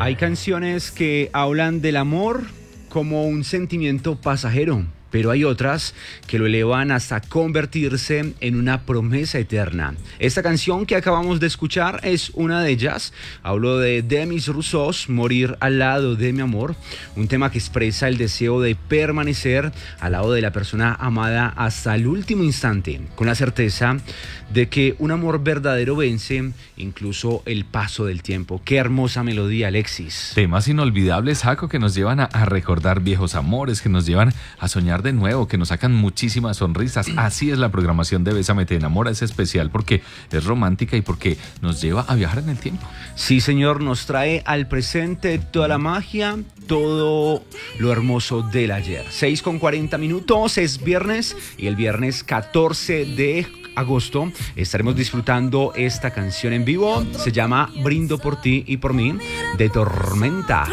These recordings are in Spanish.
Hay canciones que hablan del amor como un sentimiento pasajero, pero hay otras que lo elevan hasta convertirse en una promesa eterna. Esta canción que acabamos de escuchar es una de ellas. Hablo de Demis Roussos, Morir al lado de mi amor, un tema que expresa el deseo de permanecer al lado de la persona amada hasta el último instante, con la certeza de que un amor verdadero vence incluso el paso del tiempo. Qué hermosa melodía, Alexis. Temas inolvidables, Jaco, que nos llevan a recordar viejos amores, que nos llevan a soñar de nuevo, que nos sacan muchísimas sonrisas. Así es la programación de Bésame Te Enamora. Es especial porque es romántica y porque nos lleva a viajar en el tiempo. Sí, señor, nos trae al presente toda la magia, todo lo hermoso del ayer. 6:40, es viernes y el viernes 14 de agosto estaremos disfrutando esta canción en vivo. Se llama Brindo por ti y por mí, de Tormenta.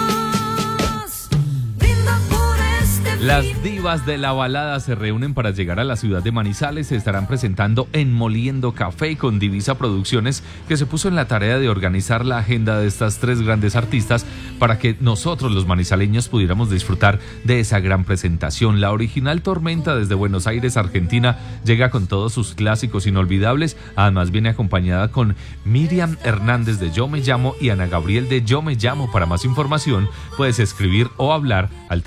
Las divas de la balada se reúnen para llegar a la ciudad de Manizales. Se estarán presentando en Moliendo Café con Divisa Producciones, que se puso en la tarea de organizar la agenda de estas tres grandes artistas para que nosotros los manizaleños pudiéramos disfrutar de esa gran presentación. La original Tormenta, desde Buenos Aires, Argentina, llega con todos sus clásicos inolvidables. Además viene acompañada con Miriam Hernández de Yo Me Llamo y Ana Gabriel de Yo Me Llamo. Para más información puedes escribir o hablar al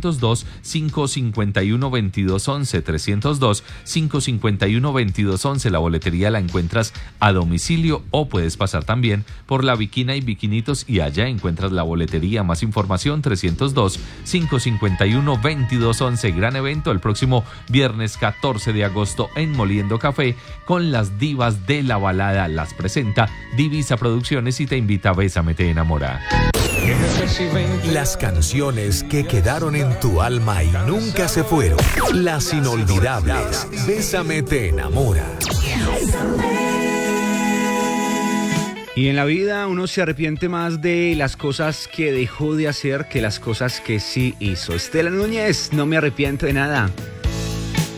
302-551-2211, 302-551-2211. La boletería la encuentras a domicilio o puedes pasar también por La Viquina y Viquinitos y allá encuentras la boletería. Más información 302-551-2211. Gran evento el próximo viernes 14 de agosto en Moliendo Café con las divas de la balada. Las presenta Divisa Producciones y te invita a Bésame Te Enamora. Las canciones que quedaron en tu alma y nunca se fueron. Las inolvidables. Bésame Te Enamora. Y en la vida uno se arrepiente más de las cosas que dejó de hacer que las cosas que sí hizo. Estela Núñez, no me arrepiento de nada.